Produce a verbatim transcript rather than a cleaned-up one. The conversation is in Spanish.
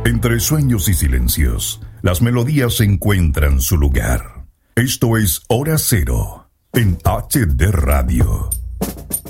Entre sueños y silencios, las melodías encuentran su lugar. Esto es Hora Cero, en H D Radio.